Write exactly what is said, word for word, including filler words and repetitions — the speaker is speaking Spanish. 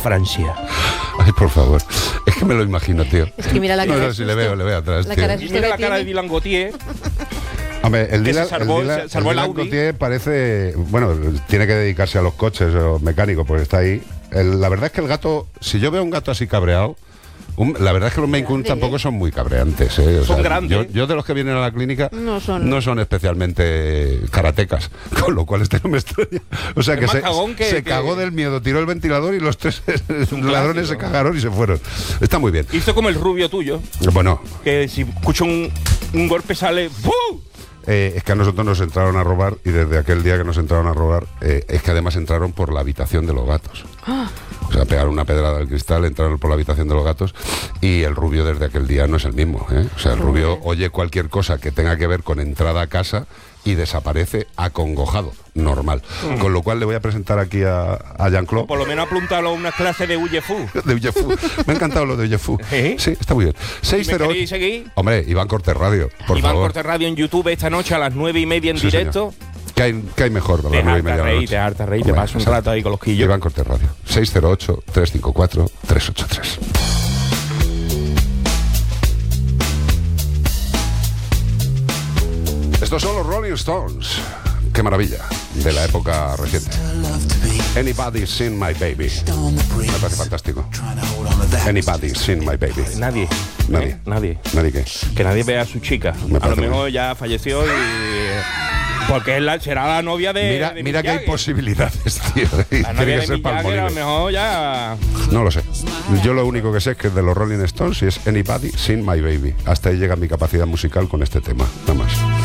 Francia. Ay, por favor. Es que me lo imagino, tío. Es que mira la cara No, de no, si susto. le veo, le veo atrás, La tío. cara de Y susto mira que la cara de tiene. Dylan Gautier. Hombre, el Que se Dylan, salvó- el Dylan- se salvó el el Dylan Audi. Gautier parece... Bueno, tiene que dedicarse a los coches o mecánico, pues está ahí. El- la verdad es que el gato... Si yo veo un gato así cabreado... un- la verdad es que los Maine Coon tampoco son muy cabreantes, ¿eh? O Son sea, grandes. Yo, yo de los que vienen a la clínica No son. no son especialmente karatecas, con lo cual este no me extraña. O sea Es que más se, cagón que- se que- cagó del miedo, tiró el ventilador y los tres ladrones clásico. se cagaron y se fueron. Está muy bien. Hizo como el rubio tuyo, Bueno, que si escucha un, un golpe sale... ¡Buu! Eh, es que a nosotros nos entraron a robar y desde aquel día que nos entraron a robar, eh, es que además entraron por la habitación de los gatos. O sea, pegaron una pedrada al cristal, entraron por la habitación de los gatos y el rubio desde aquel día no es el mismo, ¿eh? O sea, el rubio oye cualquier cosa que tenga que ver con entrada a casa y desaparece acongojado, normal. Con lo cual le voy a presentar aquí a, a Jean-Claude. Por lo menos apuntalo a una clase de Uyefu. De Uyefu. Me ha encantado lo de Uyefu. ¿Eh? Sí, está muy bien. seis cero ocho. queréis seguir? Hombre, Iván Cortés Radio, por Iván favor. Cortés Radio en YouTube esta noche a las nueve y media en Sí, directo. ¿Qué hay, qué hay mejor a Te las nueve y harta media de la reír, noche? te harta reír, te Hombre, pasas un exacto. rato ahí con los quillos. Iván Cortés Radio. seis cero ocho, tres cinco cuatro, tres ocho tres. Estos son los Rolling Stones. Qué maravilla. De la época reciente. Anybody's Seen My Baby. Me parece fantástico. Anybody's Seen My Baby. Nadie. Nadie. ¿eh? Nadie. ¿Nadie qué? Que nadie vea a su chica. Me A lo parece mejor muy ya falleció y... Porque es la, será la novia de... Mira, de mira Mick que hay Jagger. posibilidades, tío. La Tiene novia que de ser Mick Jagger a lo Palmolive. mejor ya... No lo sé. Yo lo único que sé es que es de los Rolling Stones y es Anybody Seen My Baby. Hasta ahí llega mi capacidad musical con este tema. Nada más.